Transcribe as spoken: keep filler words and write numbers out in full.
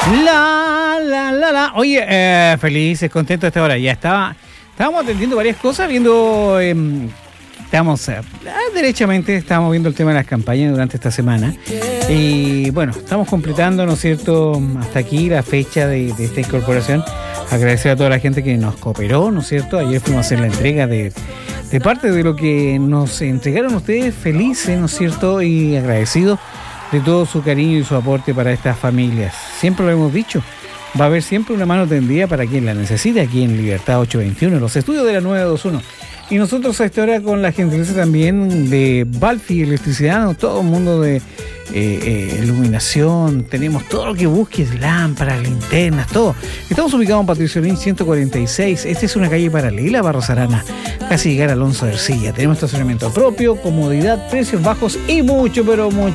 La, la, la, la. Oye, eh, felices, contentos a esta hora. Ya estaba, estábamos atendiendo varias cosas, viendo, eh, estamos, eh, derechamente, estábamos viendo el tema de las campañas durante esta semana. Y bueno, estamos completando, ¿no es cierto?, hasta aquí la fecha de, de esta incorporación. Agradecer a toda la gente que nos cooperó, ¿no es cierto? Ayer fuimos a hacer la entrega de, de parte de lo que nos entregaron ustedes, felices, ¿no es cierto?, y agradecidos de todo su cariño y su aporte para estas familias. Siempre lo hemos dicho, va a haber siempre una mano tendida para quien la necesite, aquí en Libertad ochocientos veintiuno, en los estudios de la nueve veintiuno. Y nosotros a esta hora con la gentileza también de Balfi Electricidad, ¿no? Todo el mundo de eh, eh, iluminación, tenemos todo lo que busques, lámparas, linternas, todo. Estamos ubicados en Patricio Lynch ciento cuarenta y seis, esta es una calle paralela a Barros Arana, casi llegar a Alonso de Ercilla. Tenemos estacionamiento propio, comodidad, precios bajos y mucho, pero mucho